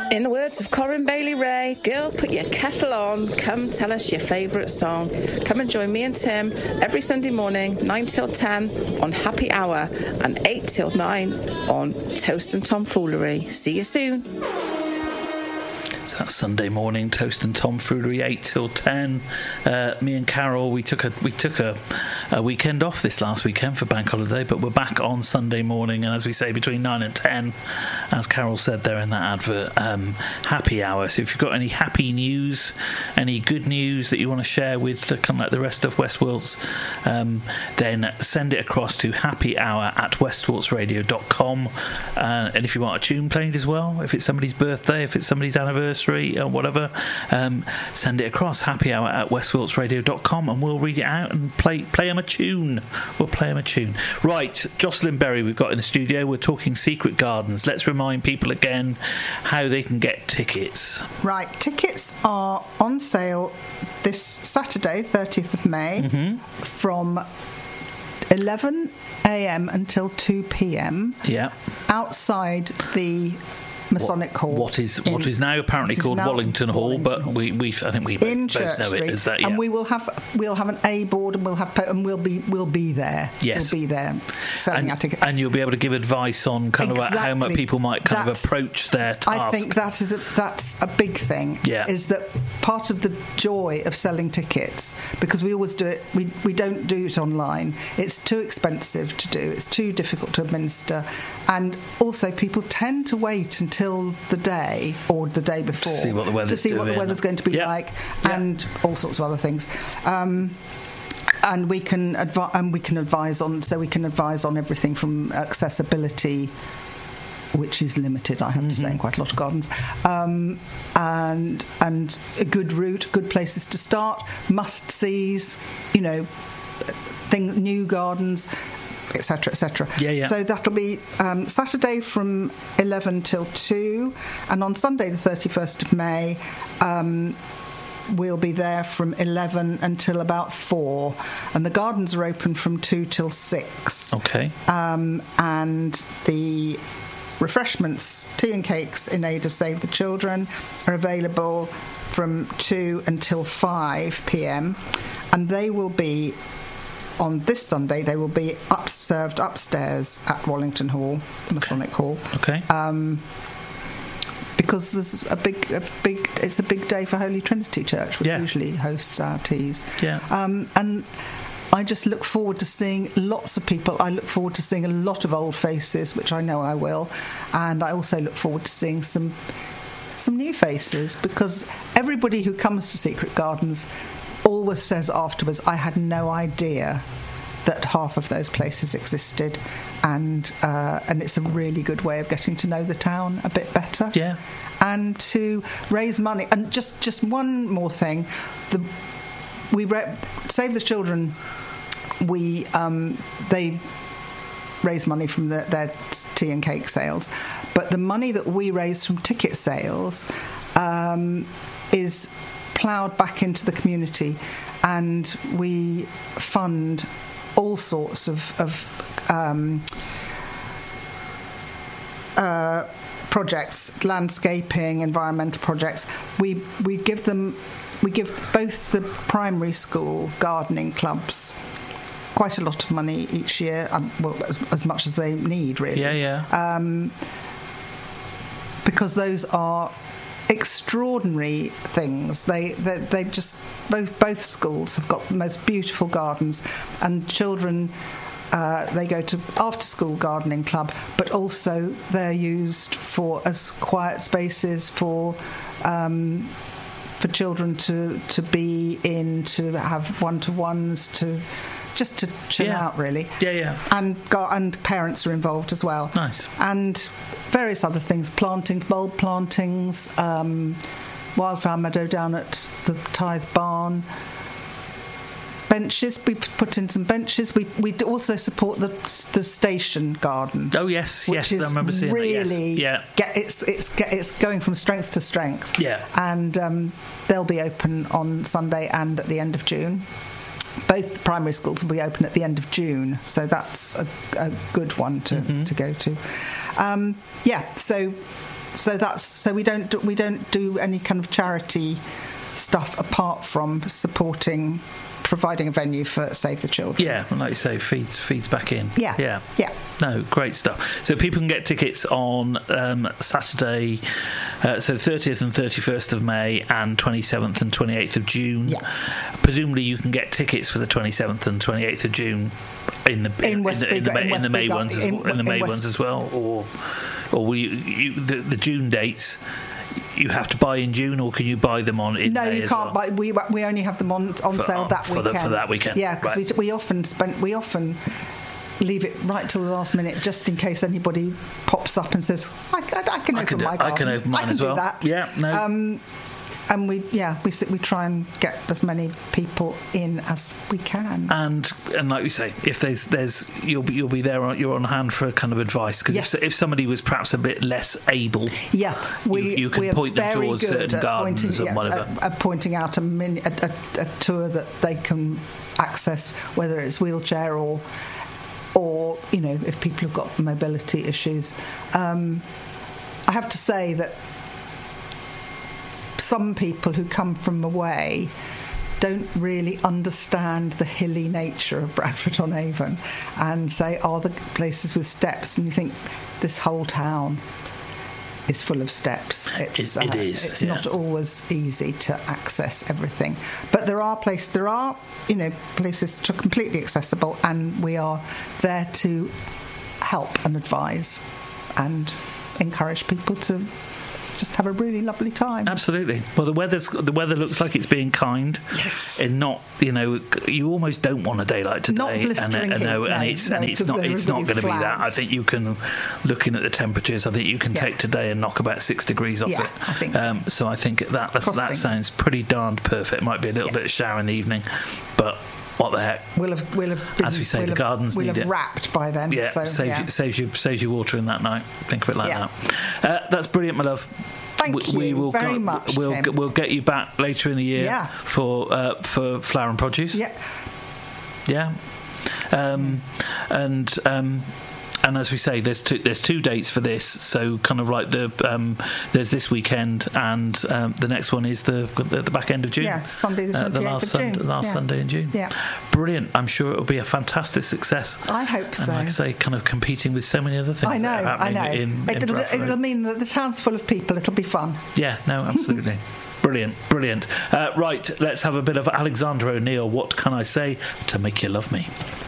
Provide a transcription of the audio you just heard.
In the words of Corinne Bailey Ray, girl, put your kettle on, come tell us your favourite song. Come and join me and Tim every Sunday morning, 9 till 10 on Happy Hour and 8 till 9 on Toast and Tomfoolery. See you soon. So that's Sunday morning, Toast and Tomfoolery, 8 till 10. Me and Carol, we took a weekend off this last weekend for bank holiday, but we're back on Sunday morning, and as we say, between 9 and 10, as Carol said there in that advert, happy hour. So if you've got any happy news, any good news that you want to share with kind of like the rest of Westwilts, then send it across to happyhour@westwiltsradio.com. And if you want a tune played as well, if it's somebody's birthday, if it's somebody's anniversary or whatever, send it across, happyhour@westwiltsradio.com, and we'll read it out and play them a tune. We'll play them a tune. Right, Jocelyn Berry we've got in the studio. We're talking Secret Gardens. Let's remind people again how they can get tickets. Right, tickets are on sale this Saturday, 30th of May, from 11 a.m. until 2 p.m. Yeah. Outside the Masonic Hall. What is now apparently called Wallington Hall, but I think we both know it as that. Yeah. And we'll have an A board, and we'll be there. Yes, we'll be there selling our tickets. And you'll be able to give advice on kind of how much people might kind of approach their task. I think that's a big thing. Yeah. Is that part of the joy of selling tickets, because we always do it. We don't do it online. It's too expensive to do. It's too difficult to administer, and also people tend to wait until the day or the day before to see what the weather's going to be like, and all sorts of other things. And we can advise on everything from accessibility, which is limited, I have to say, in quite a lot of gardens, and a good route, good places to start, must-sees, new gardens, etc., etc. Yeah. So that'll be Saturday from 11 till 2, and on Sunday the 31st of May, we'll be there from 11 until about 4, and the gardens are open from 2 till 6. Okay. And the refreshments, tea and cakes in aid of Save the Children, are available from 2 until 5 p.m, and they will be, on this Sunday, they will be served upstairs at Wallington Hall, Masonic Hall. Okay. Because there's it's a big day for Holy Trinity Church, which usually hosts our teas. Yeah. And I just look forward to seeing lots of people. I look forward to seeing a lot of old faces, which I know I will, and I also look forward to seeing some new faces, because everybody who comes to Secret Gardens always says afterwards, I had no idea that half of those places existed, and it's a really good way of getting to know the town a bit better. Yeah. And to raise money. And just one more thing, Save the Children, they raise money from their tea and cake sales, but the money that we raise from ticket sales is ploughed back into the community, and we fund all sorts of projects, landscaping, environmental projects. We give both the primary school gardening clubs quite a lot of money each year, as much as they need, really. Yeah. Because those are extraordinary things. They just both schools have got the most beautiful gardens, and children they go to after-school gardening club, but also they're used as quiet spaces for children to be in, to have one-to-ones, just to chill out, really. Yeah. And parents are involved as well. Nice. And various other things, plantings, bulb plantings, wildflower meadow down at the Tithe Barn. Benches, we put in some benches. We also support the station garden. Oh yes, which is I remember seeing really that. Yes. It's going from strength to strength. Yeah. And they'll be open on Sunday and at the end of June. Both primary schools will be open at the end of June, so that's a good one to go to. So so we don't do any kind of charity stuff apart from providing a venue for Save the Children. Yeah, and like you say, feeds back in. Yeah. No, great stuff. So people can get tickets on Saturday, so 30th and 31st of May, and 27th and 28th of June. Yeah. Presumably, you can get tickets for the 27th and 28th of June in the May ones as well, or will you the June dates. You have to buy in June, or can you buy them in May? No, you can't buy. We only have them on sale that weekend. For that weekend. Yeah, because we often leave it right till the last minute, just in case anybody pops up and says, "I can open my garden. I can open mine as well." Do that. Yeah, no. And we try and get as many people in as we can. And like you say, if there's you'll be there, you're on hand for kind of advice, because yes. if somebody was perhaps a bit less able, you can point them towards certain gardens and whatever. Pointing out a tour that they can access, whether it's wheelchair or if people have got mobility issues. I have to say that some people who come from away don't really understand the hilly nature of Bradford-on-Avon and say, the places with steps, and you think this whole town is full of steps. It is. It's not always easy to access everything, but there are places that are completely accessible, and we are there to help and advise and encourage people to just have a really lovely time. Absolutely. Well, the weather looks like it's being kind. Yes. And not, you almost don't want a day like today. Not blistering heat. It's not going to be that. I think you can, looking at the temperatures, I think you can take today and knock about 6 degrees off it. I think so. So I think that sounds pretty darned perfect. Might be a little bit of shower in the evening, but what the heck? We'll have been, as we say, the gardens need it. We'll have wrapped by then. Yeah, saves you watering that night. Think of it like that. That's brilliant, my love. Thank you very much. We'll get you back later in the year for Flower and Produce. Yeah. Yeah. And as we say, there's two dates for this. So kind of like there's this weekend, and the next one is the back end of June. Yeah, Sunday the 28th of June. Sunday in June. Yeah, brilliant. I'm sure it'll be a fantastic success. I hope so. And like I say, kind of competing with so many other things. I know. It'll mean that the town's full of people. It'll be fun. Yeah. No. Absolutely. Brilliant. Right. Let's have a bit of Alexander O'Neill. What can I say to make you love me?